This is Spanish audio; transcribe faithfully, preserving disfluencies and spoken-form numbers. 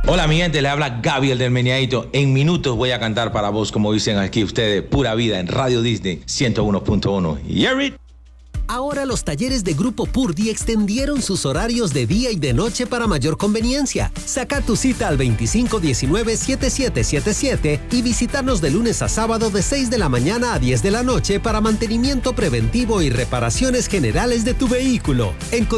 Hola mi gente, le habla Gaby el del Meneadito. En minutos voy a cantar para vos, como dicen aquí ustedes, pura vida en Radio Disney ciento uno punto uno. Hear it. Ahora los talleres de Grupo Purdy extendieron sus horarios de día y de noche para mayor conveniencia. Saca tu cita al veinticinco diecinueve setenta y siete setenta y siete y visitarnos de lunes a sábado de seis de la mañana a diez de la noche para mantenimiento preventivo y reparaciones generales de tu vehículo. En